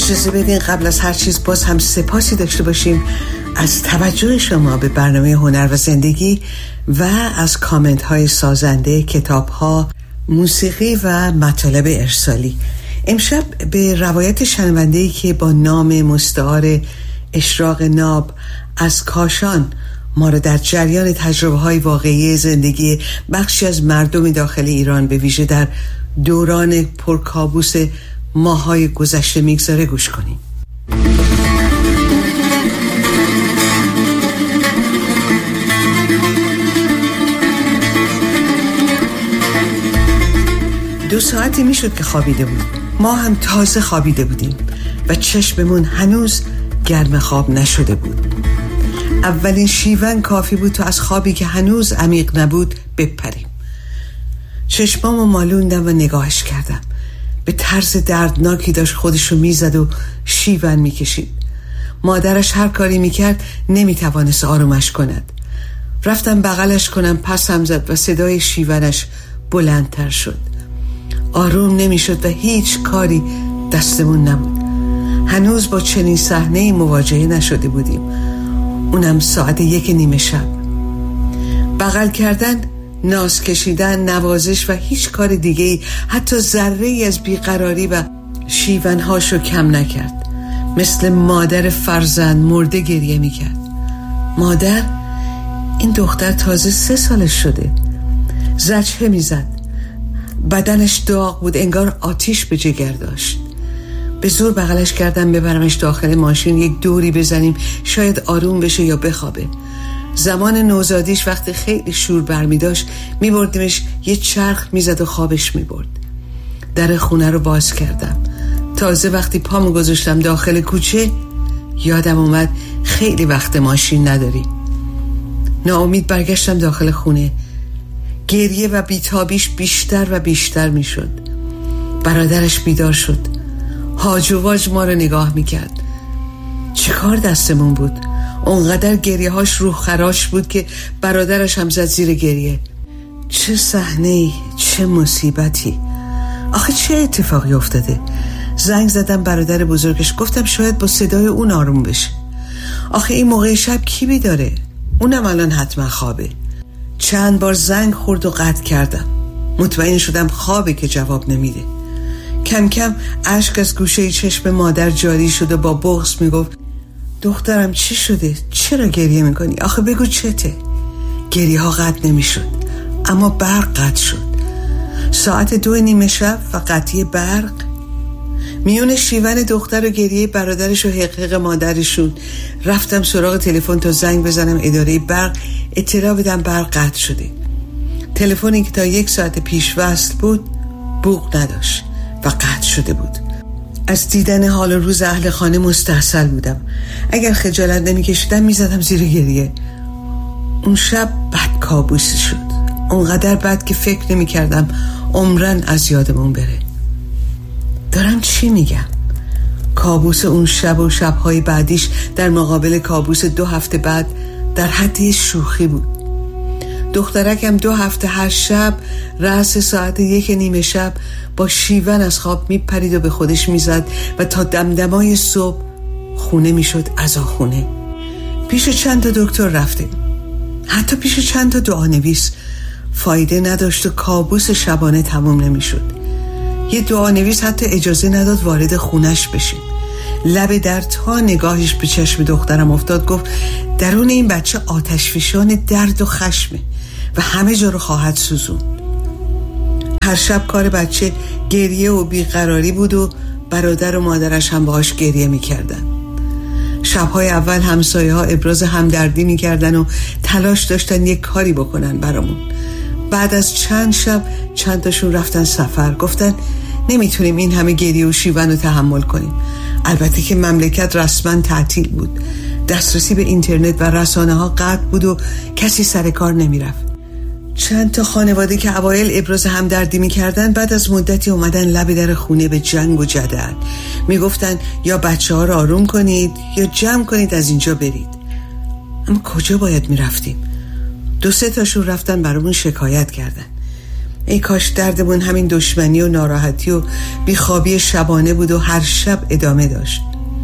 اجازه بدین قبل از هر چیز باز هم سپاسی داشته باشیم از توجه شما به برنامه هنر و زندگی و از کامنت های سازنده، کتاب ها، موسیقی و مطالب ارسالی. امشب به روایت شنونده‌ای که با نام مستعار اشراق ناب از کاشان ما را در جریان تجربه های واقعی زندگی بخشی از مردم داخل ایران به ویژه در دوران پرکابوس ماهای گذشته میگذاره گوش کنیم. دو ساعتی میشد که خوابیده بود. ما هم تازه خوابیده بودیم و چشممون هنوز گرم خواب نشده بود. اولین شیون کافی بود تا از خوابی که هنوز عمیق نبود بپریم. چشمامو مالوندم و نگاهش کردم. به طرز دردناکی داشت خودشو میزد و شیون میکشید. مادرش هر کاری میکرد نمیتوانست آرومش کند. رفتم بغلش کنم، پسم زد و صدای شیونش بلندتر شد. آروم نمیشد و هیچ کاری دستمون نبود. هنوز با چنین صحنه‌ای مواجه نشده بودیم، اونم ساعت 1:30 شب. بغل کردن، ناز کشیدن، نوازش و هیچ کار دیگه‌ای حتی ذره‌ای از بیقراری و شیونهاشو کم نکرد. مثل مادر فرزند مرده گریه میکرد. مادر؟ این دختر تازه 3 سالش شده. زجه میزد. بدنش داغ بود، انگار آتیش به جگر داشت. به زور بغلش کردم ببرمش داخل ماشین، یک دوری بزنیم شاید آروم بشه یا بخوابه. زمان نوزادیش وقتی خیلی شور برمی داشت میبردیمش یه چرخ میزد و خوابش میبرد. در خونه رو باز کردم. تازه وقتی پامو گذاشتم داخل کوچه یادم اومد خیلی وقت ماشین نداری. ناامید برگشتم داخل خونه. گریه و بیتابیش بیشتر و بیشتر میشد. برادرش بیدار شد. هاج و واج ما رو نگاه میکرد. چه کار دستمون بود؟ اونقدر گریه هاش روح خراش بود که برادرش هم زد زیر گریه. چه صحنه‌ای، چه مصیبتی. آخه چه اتفاقی افتاده؟ زنگ زدم برادر بزرگش، گفتم شاید با صدای اون آروم بشه. آخه این موقع شب کی بیداره؟ اونم الان حتما خوابه. چند بار زنگ خورد و قطع کردم. مطمئن شدم خوابه که جواب نمیده. کم کم اشک از گوشه چشم مادر جاری شد و با بغض میگفت دخترم چی شده؟ چرا گریه میکنی؟ آخه بگو چته؟ گریه ها قطع نمیشد، اما برق قطع شد. ساعت 2:30 شب و قطعی برق. میون شیون دختر و گریه برادرش و حقیق مادرشون رفتم سراغ تلفن تا زنگ بزنم اداره برق اطلاع بدم برق قطع شده. تلفنی که تا 1 ساعت پیش وصل بود بوق نداشت و قطع شده بود. از دیدن حال روز اهل خانه مستحصل بودم. اگر خجالت نمی‌کشیدم میزدم زیر گریه. اون شب بد کابوسی شد، اونقدر بد که فکر نمی‌کردم عمرن از یادمون بره. دارم چی میگم؟ کابوس اون شب و شب‌های بعدیش در مقابل کابوس 2 هفته بعد در حد شوخی بود. دخترکم 2 هفته هر شب رأس ساعت 1:30 شب با شیون از خواب میپرید و به خودش میزد و تا دمدمای صبح خونه میشد عزاخونه. پیش چند تا دکتر رفتیم، حتی پیش چند تا دعانویس. فایده نداشت و کابوس شبانه تموم نمیشد. یه دعانویس حتی اجازه نداد وارد خونش بشیم. لب در تا نگاهش به چشم دخترم افتاد، گفت درون این بچه آتشفشان درد و خشمه و همه جا رو خواهد سوزون. هر شب کار بچه گریه و بیقراری بود و برادر و مادرش هم باهاش گریه میکردن. شبهای اول همسایه ها ابراز همدردی میکردن و تلاش داشتن یک کاری بکنن برامون. بعد از چند شب چند تاشون رفتن سفر، گفتن نمیتونیم این همه گریه و شیون رو تحمل کنیم. البته که مملکت رسما تعطیل بود، دسترسی به اینترنت و رسانه ها قطع بود و کسی سر کار نمیرفت. چند تا خانواده که اوایل ابراز همدردی میکردن بعد از مدتی اومدن لب در خونه به جنگ و جدل. میگفتن یا بچه ها رو آروم کنید یا جمع کنید از اینجا برید. اما کجا باید میرفتیم؟ 2-3 تاشون رفتن برامون شکایت کردن. ای کاش دردمون همین دشمنی و ناراحتی و بیخوابی شبانه بود و هر شب ادامه داشت.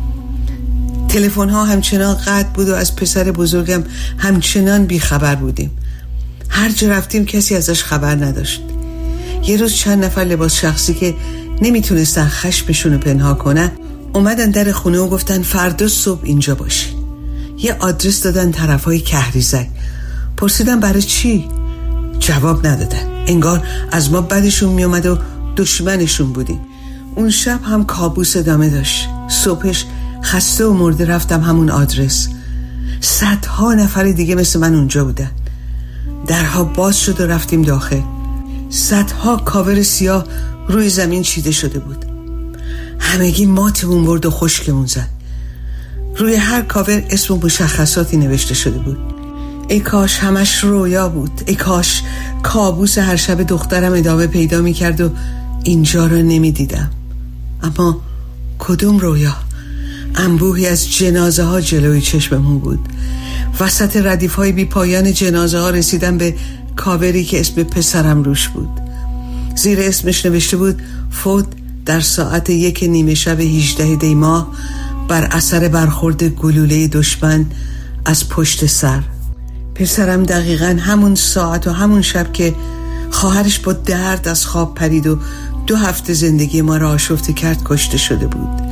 تلفن ها همچنان قطع بود و از پسر بزرگم همچنان بیخبر بودیم. هر جا رفتیم کسی ازش خبر نداشت. یه روز چند نفر لباس شخصی که نمیتونستن خشمشون رو پنهان کنن اومدن در خونه و گفتن فردا صبح اینجا باشی. یه آدرس دادن طرفای کهریزک. پرسیدم برای چی؟ جواب ندادن. انگار از ما بدشون میومد و دشمنشون بودیم. اون شب هم کابوس ادامه داشت. صبحش خسته و مرده رفتم همون آدرس. صدها نفر دیگه مثل من اونجا بودن. درها باز شد و رفتیم داخل. صدها کاور سیاه روی زمین چیده شده بود. همگی ماتمون برد و خشکمون زد. روی هر کاور اسم و مشخصاتی نوشته شده بود. ای کاش همش رویا بود. ای کاش کابوس هر شب دخترم ادامه پیدا میکرد و اینجا را نمیدیدم. اما کدوم رویا؟ انبوهی از جنازه ها جلوی چشممون بود. وسط ردیف های بی پایان جنازه ها رسیدم به کاوری که اسم پسرم روش بود. زیر اسمش نوشته بود فوت در ساعت 1:30 شب 18 دی ماه بر اثر برخورد گلوله دشمن از پشت سر. پسرم دقیقاً همون ساعت و همون شب که خواهرش با درد از خواب پرید و 2 هفته زندگی ما را آشفته کرد کشته شده بود.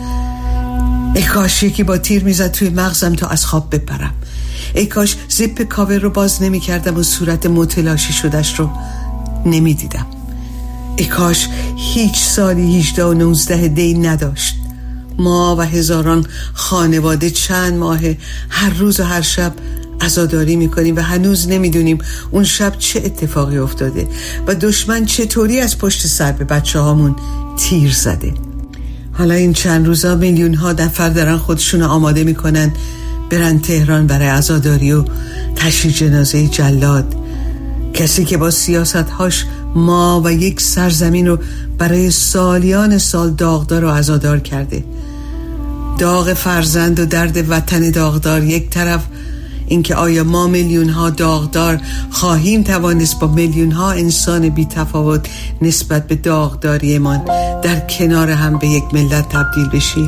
ای کاش یکی با تیر میزد توی مغزم تا از خواب بپرم. ای کاش زیپ کاور رو باز نمی کردم و صورت متلاشی شدش رو نمی دیدم. ای کاش هیچ سالی 18 و 19 دی نداشت. ما و هزاران خانواده چند ماه هر روز و هر شب عزاداری میکنیم و هنوز نمیدونیم اون شب چه اتفاقی افتاده و دشمن چطوری از پشت سر به بچه هامون تیر زده. حالا این چند روزا میلیون ها نفر دارن خودشون آماده میکنن برن تهران برای عزاداری و تشییع جنازه جلاد، کسی که با سیاستهاش ما و یک سرزمین رو برای سالیان سال داغدار و عزادار کرده. داغ فرزند و درد وطن داغدار یک طرف، اینکه آیا ما میلیون ها داغدار خواهیم توانست با میلیون ها انسان بی تفاوت نسبت به داغداریمان در کنار هم به یک ملت تبدیل بشیم؟